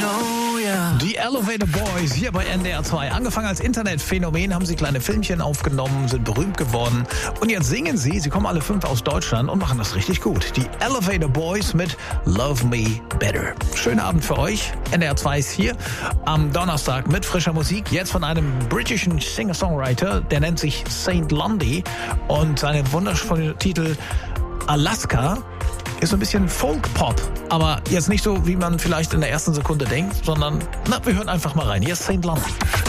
Die Elevator Boys hier bei NDR 2. Angefangen als Internetphänomen, haben sie kleine Filmchen aufgenommen, sind berühmt geworden. Und jetzt singen sie kommen alle 5 aus Deutschland und machen das richtig gut. Die Elevator Boys mit Love Me Better. Schönen Abend für euch. NDR 2 ist hier am Donnerstag mit frischer Musik. Jetzt von einem britischen Singer-Songwriter, der nennt sich St. Lundy. Und seine wundervolle Titel Alaska ist so ein bisschen Folk-Pop, aber jetzt nicht so, wie man vielleicht in der ersten Sekunde denkt, sondern wir hören einfach mal rein. Hier ist St. Lundy.